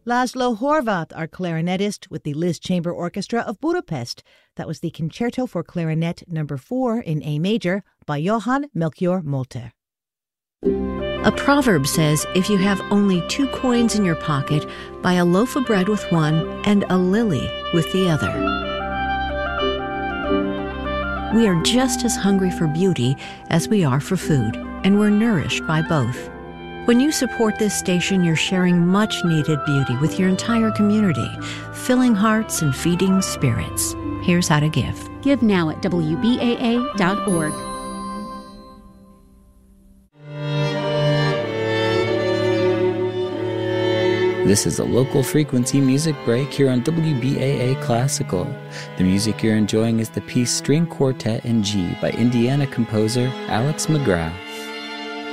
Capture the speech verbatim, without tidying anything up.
Laszlo Horváth, our clarinetist with the Liszt Chamber Orchestra of Budapest. That was the Concerto for Clarinet number four in A major by Johann Melchior Molter. A proverb says, if you have only two coins in your pocket, buy a loaf of bread with one and a lily with the other. We are just as hungry for beauty as we are for food, and we're nourished by both. When you support this station, you're sharing much-needed beauty with your entire community, filling hearts and feeding spirits. Here's how to give. Give now at W B A A dot org. This is a local frequency music break here on W B A A Classical. The music you're enjoying is the piece String Quartet in G by Indiana composer Alex McGrath.